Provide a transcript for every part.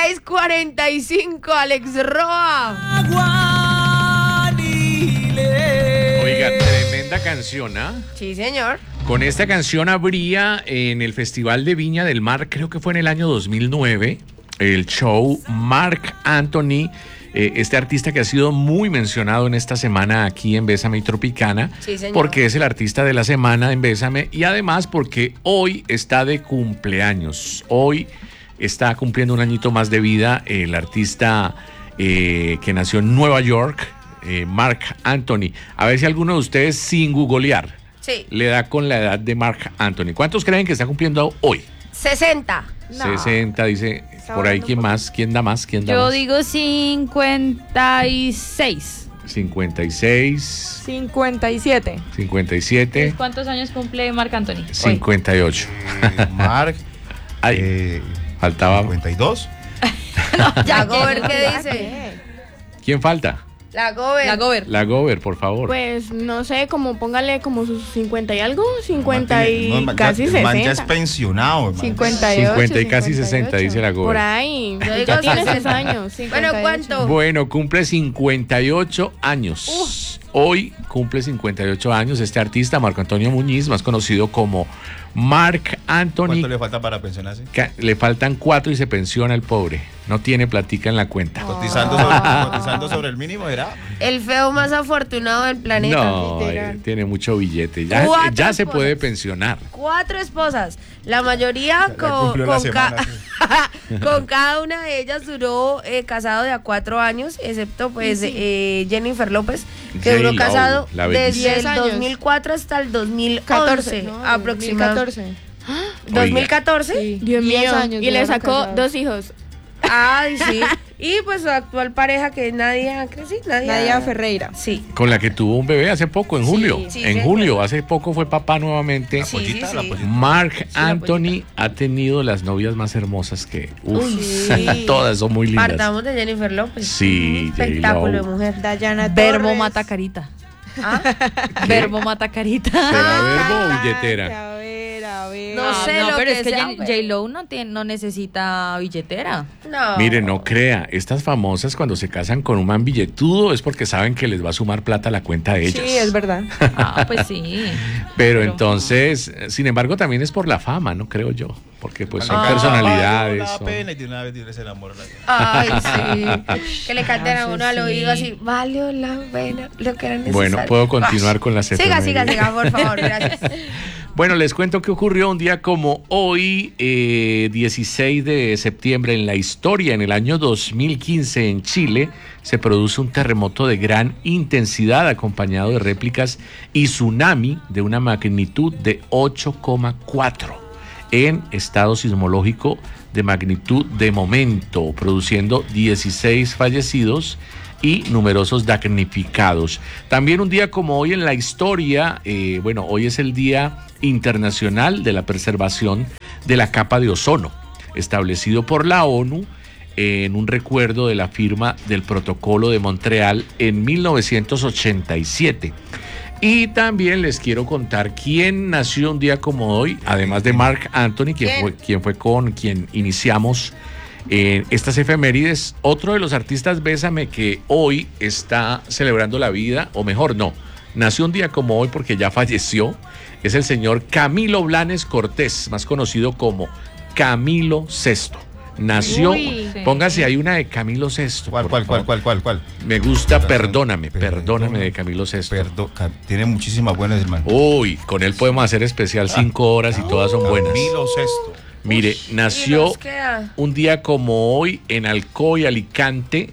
6:45, Alex Roa. Oiga, tremenda canción, ¿ah? Sí, señor. Con esta canción habría en el Festival de Viña del Mar, creo que fue en el año 2009, el show Marc Anthony, este artista que ha sido muy mencionado en esta semana aquí en Bésame y Tropicana, Sí, señor. porque es el artista de la semana en Bésame y además porque hoy está de cumpleaños. Hoy está cumpliendo un añito más de vida el artista que nació en Nueva York, Marc Anthony. A ver si alguno de ustedes, sin googlear, Sí. le da con la edad de Marc Anthony. ¿Cuántos creen que está cumpliendo hoy? 60. No. 60, dice. Por ahí, ¿quién más? ¿Quién da más? ¿Quién da Yo más? digo 56. 56, 57. 57, ¿Cuántos años cumple Marc Anthony? 58. Marc, Ay, faltaba. 52. ¿La Gober qué dice? ¿Quién falta? La Gober. La Gober. La Gober, por favor. Pues no sé, como póngale como sus 50 y algo, 50 y No, el man casi el man ya es 60. pensionado, hermano. 58. 50 y casi 60, dice la Gober. Por ahí. Yo digo Ya tiene 60. sus años. Bueno, 58. ¿cuánto? Bueno, cumple 58 años. Hoy cumple 58 años este artista, Marco Antonio Muñiz, más conocido como Marc Anthony. ¿Cuánto le falta para pensionarse? Le faltan 4 y se pensiona el pobre. No tiene platica en la cuenta. Cotizando sobre el mínimo, ¿era? El feo más afortunado del planeta. No, literal. tiene mucho billete. Ya 4 se esposas. puede pensionar. 4 esposas. La mayoría Ya con, cumplió la con, semana, con cada una de ellas duró casado de a 4 años, excepto pues Jennifer López, que duró J-Lo, casado la desde bellísima. el 10 años. 2004 hasta el 2011 14, ¿no? aproximadamente. 2014. ¿2014? Sí. Dios 10 mío. años Y le duraron sacó casados. 2 hijos. Ay, sí. Y pues su actual pareja, que es Nadia, ¿creo que sí? Nadia Ferreira. Sí. Con la que tuvo un bebé hace poco, en julio. sí, En señor. julio, hace poco fue papá nuevamente. La pollita, sí, la sí. pollita. Marc la Anthony ha tenido las novias más hermosas que... Uf, Uy, sí. todas son muy lindas. Partamos de Jennifer López. Sí, Un espectáculo de J-Lo. mujer. Dayana Verbo Torres. mata carita. ¿Ah? Verbo mata carita. ¿Será verbo o billetera? A ver, a ver. No sé lo pero que es que sea, J-Lo no necesita billetera. No. Mire, no crea, estas famosas cuando se casan con un man billetudo es porque saben que les va a sumar plata a la cuenta de ellas. Sí, es verdad. Ah, pues sí. Pero entonces, sin embargo, también es por la fama, no creo yo. Porque pues son Cuando personalidades. la son- pena y de una vez se enamora. Ay, sí. Que le canten a uno al sí. oído así, valió la pena lo que era necesario. Bueno, puedo continuar con las Siga, por favor, gracias. Bueno, les cuento que ocurrió un día como hoy, 16 de septiembre, en la historia. En el año 2015 en Chile se produce un terremoto de gran intensidad acompañado de réplicas y tsunami de una magnitud de 8,4 en estado sismológico de magnitud de momento, produciendo 16 fallecidos y numerosos damnificados. También un día como hoy en la historia, hoy es el Día Internacional de la Preservación de la Capa de Ozono, establecido por la ONU en un recuerdo de la firma del Protocolo de Montreal en 1987. Y también les quiero contar quién nació un día como hoy, además de Marc Anthony, quien fue con quien iniciamos estas efemérides. Otro de los artistas Bésame que hoy está celebrando la vida, o mejor no, nació un día como hoy porque ya falleció, es el señor Camilo Blanes Cortés, más conocido como Camilo VI. Nació, Uy, sí. póngase ahí una de Camilo VI. ¿Cuál? Me gusta Perdóname de Camilo VI. Tiene muchísimas buenas, hermano. Uy, con él podemos hacer especial 5 horas y todas son buenas. Camilo VI. Mire, Y nació nos queda. un día como hoy en Alcoy, Alicante,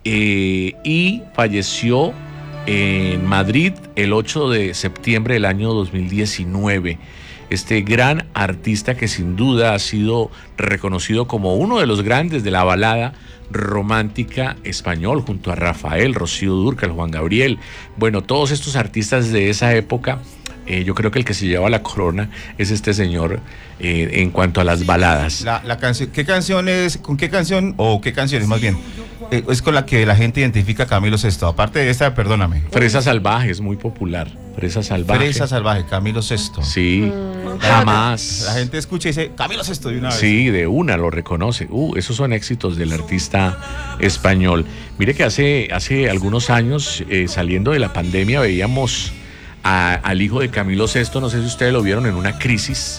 y falleció en Madrid el 8 de septiembre del año 2019. Este gran artista que sin duda ha sido reconocido como uno de los grandes de la balada romántica español, junto a Rafael, Rocío Dúrcal, Juan Gabriel. Bueno, todos estos artistas de esa época Yo creo que el que se lleva la corona es este señor en cuanto a las baladas. La canción, ¿qué canción es? ¿Con qué canción o qué canciones más bien? Es con la que la gente identifica a Camilo Sesto. Aparte de esta, perdóname. Fresa Salvaje es muy popular. Fresa Salvaje. Fresa Salvaje, Camilo Sesto. Sí, jamás. La gente escucha y dice, Camilo Sesto de una vez. Sí, de una lo reconoce. Esos son éxitos del artista español. Mire que hace algunos años, saliendo de la pandemia, veíamos al hijo de Camilo Sesto, no sé si ustedes lo vieron, en una crisis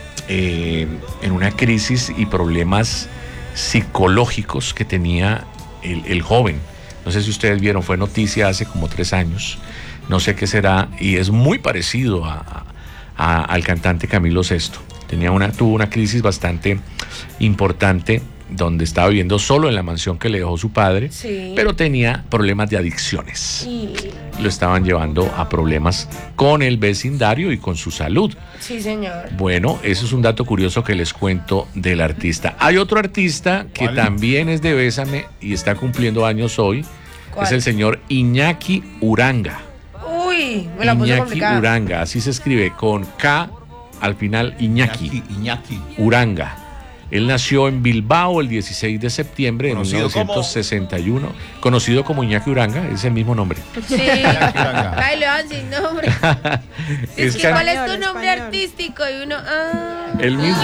y problemas psicológicos que tenía el joven. No sé si ustedes vieron, fue noticia hace como 3 años. No sé qué será, y es muy parecido al cantante Camilo Sesto. Tuvo una crisis bastante importante, donde estaba viviendo solo en la mansión que le dejó su padre, Sí. pero tenía problemas de adicciones. Y- Lo estaban llevando a problemas con el vecindario y con su salud. Sí, señor. Bueno, eso es un dato curioso que les cuento del artista. Hay otro artista que ¿Cuál? también es de Bésame y está cumpliendo años hoy. ¿Cuál? Es el señor Iñaki Uranga. Uy, me la puso Iñaki complicada. Uranga, así se escribe, con K al final, Iñaki Iñaki. Uranga. Él nació en Bilbao el 16 de septiembre de Conocido como- 1961, conocido como Iñaki Uranga, es el mismo nombre. Sí. Ay, le van sin nombre. Es que, can- ¿cuál es tu Español, nombre español. artístico? Y uno, El mismo.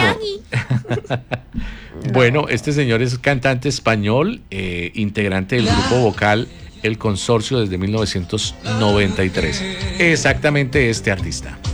Bueno, este señor es cantante español, integrante del grupo vocal El Consorcio desde 1993. Exactamente este artista.